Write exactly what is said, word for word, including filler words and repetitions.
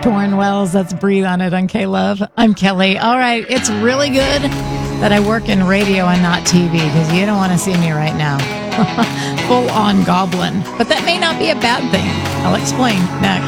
Torn Wells, that's Breathe on It on K-Love. I'm Kelly. All right, it's really good that I work in radio and not T V, because you don't want to see me right now. Full on goblin. But that may not be a bad thing. I'll explain next.